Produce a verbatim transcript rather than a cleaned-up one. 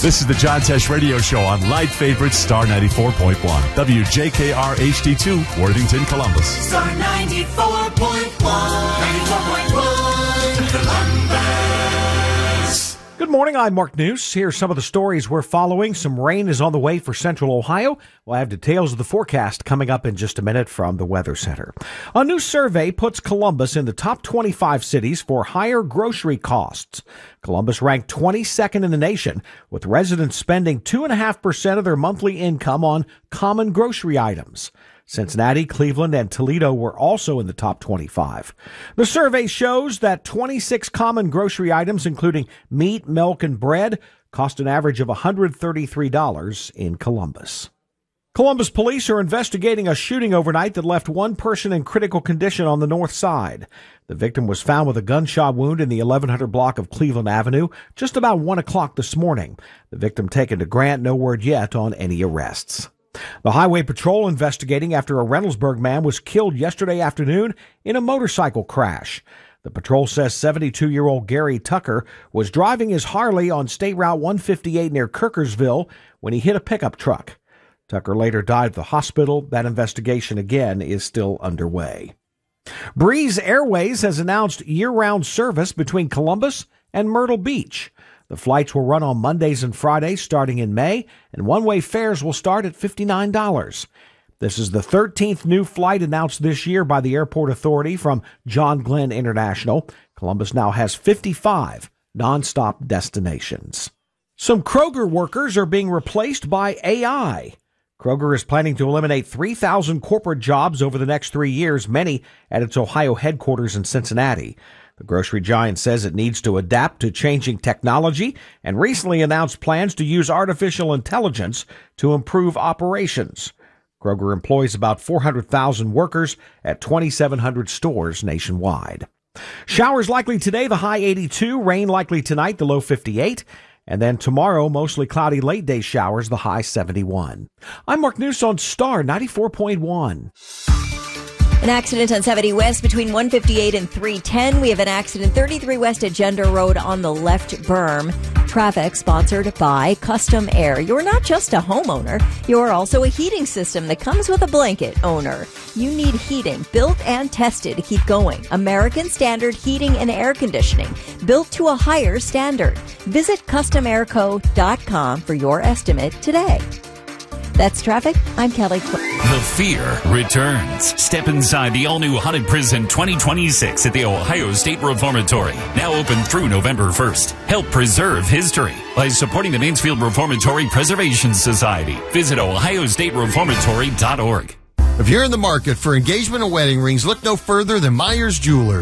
This is the John Tesh Radio Show on Light Favorite Star ninety-four point one. W J K R H D two, Worthington, Columbus. Star ninety-four point one. ninety-four point one, Columbus. Good morning, I'm Mark News. Here's some of the stories we're following. Some rain is on the way for central Ohio. We'll have details of the forecast coming up in just a minute from the Weather Center. A new survey puts Columbus in the top twenty-five cities for higher grocery costs. Columbus ranked twenty-second in the nation, with residents spending two point five percent of their monthly income on common grocery items. Cincinnati, Cleveland, and Toledo were also in the top twenty-five. The survey shows that twenty-six common grocery items, including meat, milk, and bread, cost an average of one hundred thirty-three dollars in Columbus. Columbus police are investigating a shooting overnight that left one person in critical condition on the north side. The victim was found with a gunshot wound in the eleven hundred block of Cleveland Avenue just about one o'clock this morning. The victim taken to Grant, no word yet on any arrests. The Highway Patrol investigating after a Reynoldsburg man was killed yesterday afternoon in a motorcycle crash. The patrol says seventy-two-year-old Gary Tucker was driving his Harley on State Route one fifty-eight near Kirkersville when he hit a pickup truck. Tucker later died at the hospital. That investigation, again, is still underway. Breeze Airways has announced year-round service between Columbus and Myrtle Beach. The flights will run on Mondays and Fridays starting in May, and one-way fares will start at fifty-nine dollars. This is the thirteenth new flight announced this year by the Airport Authority from John Glenn International. Columbus now has fifty-five nonstop destinations. Some Kroger workers are being replaced by A I. Kroger is planning to eliminate three thousand corporate jobs over the next three years, many at its Ohio headquarters in Cincinnati. The grocery giant says it needs to adapt to changing technology and recently announced plans to use artificial intelligence to improve operations. Kroger employs about four hundred thousand workers at twenty-seven hundred stores nationwide. Showers likely today, the high eighty-two. Rain likely tonight, the low fifty-eight. And then tomorrow, mostly cloudy late day showers, the high seventy-one. I'm Mark News on Star ninety-four point one. An accident on seventy West between one fifty-eight and three ten. We have an accident thirty-three West at Gender Road on the left berm. Traffic sponsored by Custom Air. You're not just a homeowner. You're also a heating system that comes with a blanket owner. You need heating built and tested to keep going. American Standard Heating and Air Conditioning, built to a higher standard. Visit custom air co dot com for your estimate today. That's traffic. I'm Kelly. The fear returns. Step inside the all-new Haunted Prison twenty twenty-six at the Ohio State Reformatory. Now open through November first. Help preserve history by supporting the Mansfield Reformatory Preservation Society. Visit ohio state reformatory dot org. If you're in the market for engagement and wedding rings, look no further than Myers Jewelers.